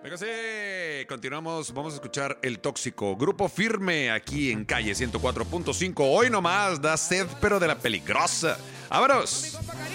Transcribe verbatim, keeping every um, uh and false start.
Véngase, continuamos, vamos a escuchar El Tóxico, Grupo Firme, aquí en Calle ciento cuatro punto cinco. Hoy nomás da sed, pero de la peligrosa. ¡Vámonos!